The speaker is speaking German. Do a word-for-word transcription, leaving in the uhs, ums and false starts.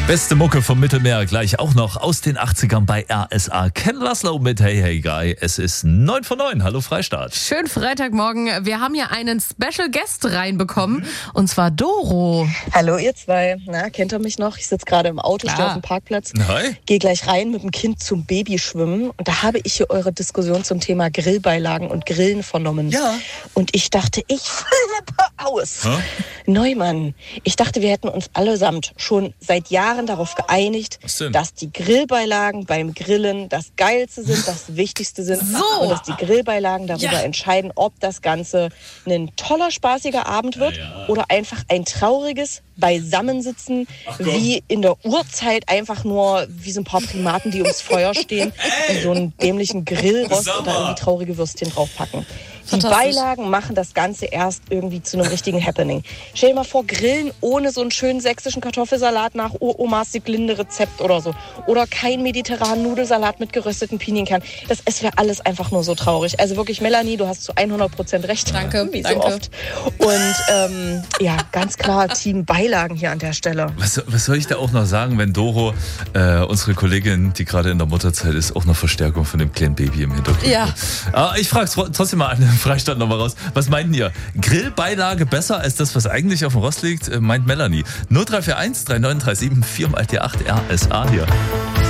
Beste Mucke vom Mittelmeer, gleich auch noch aus den achtzigern bei R S A. Ken Laszlo mit Hey Hey Guy. Es ist neun vor neun. Hallo Freistaat. Schönen Freitagmorgen. Wir haben hier einen Special Guest reinbekommen, und zwar Doro. Hallo ihr zwei. Na, kennt ihr mich noch? Ich sitze gerade im Auto, stehe auf dem Parkplatz. Hi. Gehe gleich rein mit dem Kind zum Babyschwimmen. Und da habe ich hier eure Diskussion zum Thema Grillbeilagen und Grillen vernommen. Ja. Und ich dachte, ich flippe aus. Hä? Neumann, ich dachte, wir hätten uns allesamt schon seit Jahren darauf geeinigt, Was denn? dass die Grillbeilagen beim Grillen das Geilste sind, das Wichtigste sind. So. Und dass die Grillbeilagen darüber Ja. entscheiden, ob das Ganze ein toller, spaßiger Abend wird Ja. oder einfach ein trauriges Beisammensitzen, wie in der Urzeit einfach nur wie so ein paar Primaten, die ums Feuer stehen und so einen dämlichen Grillrost Sag oder mal. irgendwie traurige Würstchen draufpacken. Die Fantastisch. Beilagen machen das Ganze erst irgendwie zu einem richtigen Happening. Stell dir mal vor, Grillen ohne so einen schönen sächsischen Kartoffelsalat nach Omas Sieglinde-Rezept oder so. Oder kein mediterranen Nudelsalat mit gerösteten Pinienkernen. Das, es wäre alles einfach nur so traurig. Also wirklich, Melanie, du hast zu hundert Prozent recht. Danke, Wie so danke. oft. Und ähm, ja, ganz klar, Team Beilagen hier an der Stelle. Was, was soll ich da auch noch sagen, wenn Doro, äh, unsere Kollegin, die gerade in der Mutterzeit ist, auch noch Verstärkung von dem kleinen Baby im Hintergrund Ja. hat? Aber ich frage es trotzdem mal an den Freistaat nochmal raus. Was meinten ihr? Grillbeilage besser als das, was eigentlich auf dem Rost liegt? Äh, meint Melanie. null drei vier eins drei neun drei sieben vier mal die acht R S A hier.